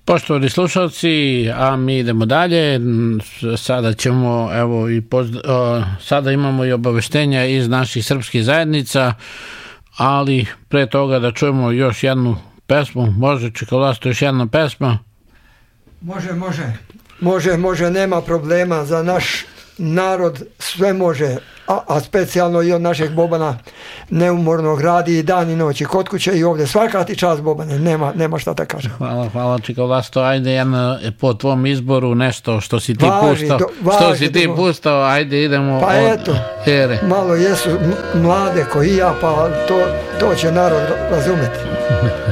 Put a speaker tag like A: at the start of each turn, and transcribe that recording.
A: Poštovani slušalci, a mi idemo dalje. Sada ćemo, sada imamo i obaveštenja iz naših srpskih zajednica, ali pre toga da čujemo još jednu pesmu. Može, Čekalasto, još jedna pesma?
B: Može, nema problema, za naš narod sve može, a specijalno i od našeg Bobana neumornog radi i dan i noć i kod kuće i ovdje. Svaka ti čast, Bobane, nema šta da kažem.
A: Hvala Čekalasto, ajde jedno po tvom izboru nešto što si ti pustao, ajde idemo
B: pa eto,
A: Here.
B: Malo jesu mlade koji ja, pa to će narod razumeti.